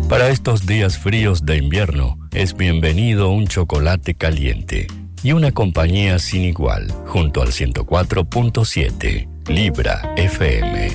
Para estos días fríos de invierno, es bienvenido un chocolate caliente y una compañía sin igual, junto al 104.7 Libra FM.